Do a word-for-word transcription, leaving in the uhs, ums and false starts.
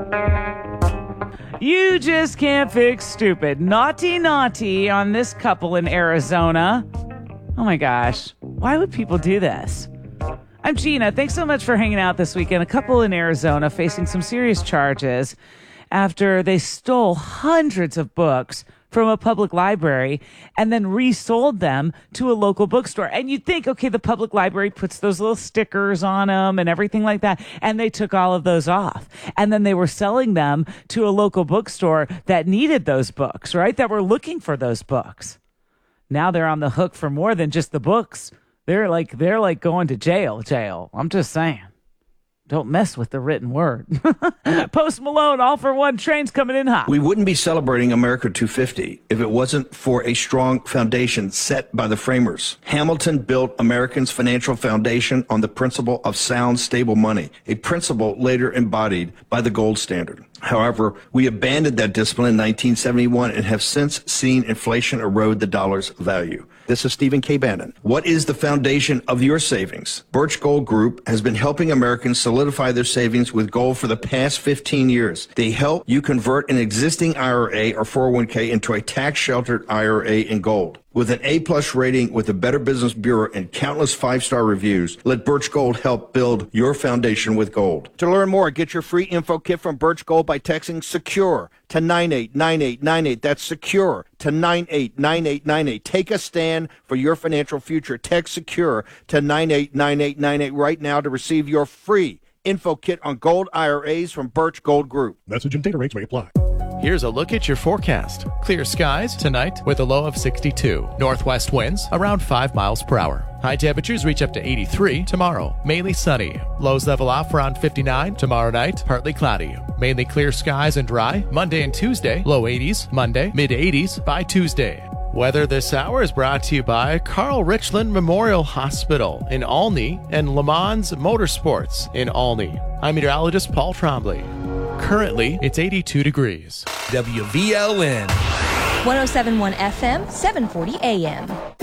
You just can't fix stupid. Naughty, naughty on this couple in Arizona. Oh my gosh. Why would people do this? I'm Gina. Thanks so much for hanging out this weekend. A couple in Arizona facing some serious charges after they stole hundreds of books from a public library and then resold them to a local bookstore. And you'd think, okay, the public library puts those little stickers on them and everything like that. And they took all of those off. And then they were selling them to a local bookstore that needed those books, right? That were looking for those books. Now they're on the hook for more than just the books. They're like, they're like going to jail, jail. I'm just saying. Don't mess with the written word. Post Malone, all for one. Train's coming in hot. We wouldn't be celebrating America two fifty if it wasn't for a strong foundation set by the framers. Hamilton built Americans' financial foundation on the principle of sound, stable money, a principle later embodied by the gold standard. However, we abandoned that discipline in nineteen seventy-one and have since seen inflation erode the dollar's value. This is Stephen K. Bannon. What is the foundation of your savings? Birch Gold Group has been helping Americans solidify their savings with gold for the past fifteen years. They help you convert an existing I R A or four oh one k into a tax-sheltered I R A in gold. With an A-plus rating with the Better Business Bureau and countless five-star reviews, let Birch Gold help build your foundation with gold. To learn more, get your free info kit from Birch Gold by texting SECURE to nine eight nine eight nine eight. That's SECURE to nine eight nine eight nine eight. Take a stand for your financial future. Text SECURE to nine eight nine eight nine eight right now to receive your free info kit on gold I R As from Birch Gold Group. Message and data rates may apply. Here's a look at your forecast. Clear skies tonight with a low of sixty-two. Northwest winds around five miles per hour. High temperatures reach up to eighty-three tomorrow. Mainly sunny. Lows level off around fifty-nine. Tomorrow night, partly cloudy. Mainly clear skies and dry. Monday and Tuesday, low eighties. Monday, mid eighties by Tuesday. Weather this hour is brought to you by Carl Richland Memorial Hospital in Olney and Le Mans Motorsports in Olney. I'm meteorologist Paul Trombley. Currently, it's eighty-two degrees. W V L N one oh seven point one F M, seven forty A M.